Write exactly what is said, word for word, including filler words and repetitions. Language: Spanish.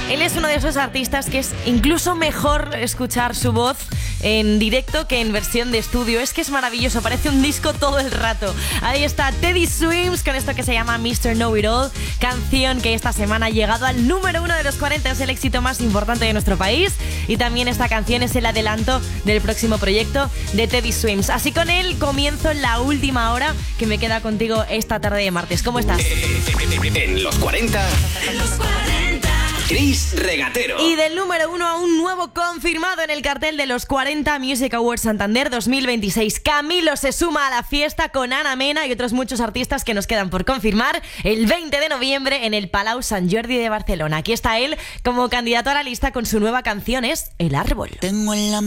Él es uno de esos artistas que es incluso mejor escuchar su voz en directo que en versión de estudio. Es que es maravilloso, parece un disco todo el rato. Ahí está Teddy Swims con esto que se llama mister Know It All, canción que esta semana ha llegado al número uno de los cuarenta, es el éxito más importante de nuestro país, y también esta canción es el adelanto del próximo proyecto de Teddy Swims. Así con él comienzo la última hora que me queda contigo esta tarde de martes. ¿Cómo estás? En los cuarenta, en los cuarenta, Chris Regatero. Y del número uno a un nuevo confirmado en el cartel de los cuarenta Music Awards Santander dos mil veintiséis. Camilo se suma a la fiesta con Ana Mena y otros muchos artistas que nos quedan por confirmar el veinte de noviembre en el Palau Sant Jordi de Barcelona. Aquí está él como candidato a la lista con su nueva canción, es El Árbol. Tengo en la